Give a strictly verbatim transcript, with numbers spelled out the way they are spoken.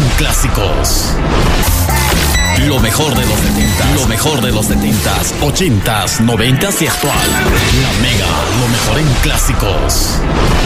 en clásicos. Lo mejor de los setentas, lo mejor de los setentas, ochentas, noventas y actual. La Mega, lo mejor en clásicos.